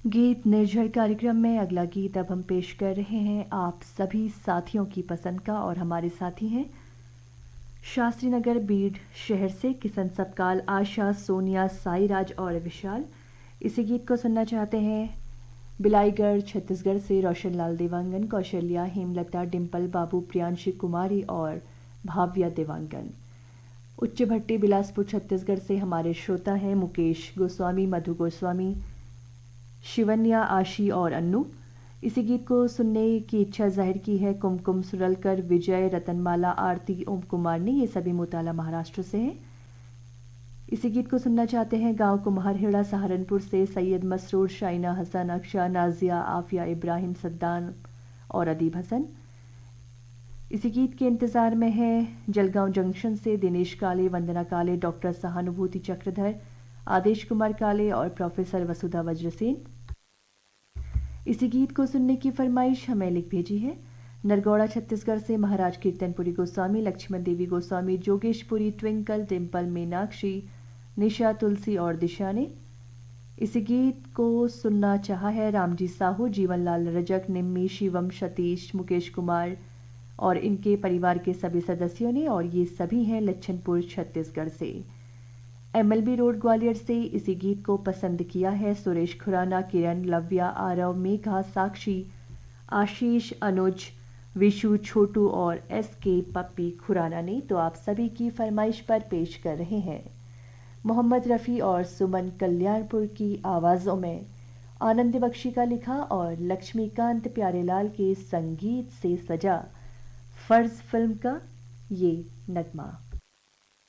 गीत निर्झर कार्यक्रम में अगला गीत अब हम पेश कर रहे हैं आप सभी साथियों की पसंद का। और हमारे साथी हैं शास्त्री नगर बीड़ शहर से किशन सतकाल, आशा, सोनिया, साईराज और विशाल। इसी गीत को सुनना चाहते हैं बिलाईगढ़ छत्तीसगढ़ से रोशन लाल देवांगन, कौशल्या, हेमलता, डिम्पल, बाबू, प्रियांशी कुमारी और भाव्या देवांगन। उच्च भट्टी बिलासपुर छत्तीसगढ़ से हमारे श्रोता हैं मुकेश गोस्वामी, मधु गोस्वामी, शिवन्या, आशी और अन्नू। इसी गीत को सुनने की इच्छा जाहिर की है कुमकुम सुरलकर, विजय, रतनमाला, आरती, ओम कुमार ने। ये सभी मोताला महाराष्ट्र से हैं। इसी गीत को सुनना चाहते हैं गांव कुम्हारहेड़ा सहारनपुर से सैयद मसरूर, शाइना हसन, अक्षा, नाजिया, आफिया, इब्राहिम, सद्दान और अदीब हसन। इसी गीत के इंतज़ार में है जलगांव जंक्शन से दिनेश काले, वंदना काले, डॉक्टर सहानुभूति चक्रधर, आदेश कुमार काले और प्रोफेसर वसुधा वज्रसेन। इसी गीत को सुनने की फरमाइश हमें लिख भेजी है नरगौड़ा छत्तीसगढ़ से महाराज कीर्तनपुरी गोस्वामी, लक्ष्मण देवी गोस्वामी, जोगेशपुरी, ट्विंकल, डिम्पल, मीनाक्षी, निशा, तुलसी और दिशा ने। इसी गीत को सुनना चाहा है रामजी साहू, जीवनलाल रजक, निम्मी, शिवम, सतीश, मुकेश कुमार और इनके परिवार के सभी सदस्यों ने। और ये सभी हैं लच्छनपुर छत्तीसगढ़ से। MLB रोड ग्वालियर से इसी गीत को पसंद किया है सुरेश खुराना, किरण, लव्या, आरव, मेघा, साक्षी, आशीष, अनुज, विशु, छोटू और SK पप्पी खुराना ने। तो आप सभी की फरमाइश पर पेश कर रहे हैं मोहम्मद रफ़ी और सुमन कल्याणपुर की आवाज़ों में आनंद बख्शी का लिखा और लक्ष्मीकांत प्यारेलाल के संगीत से सजा फर्ज फिल्म का ये नगमा।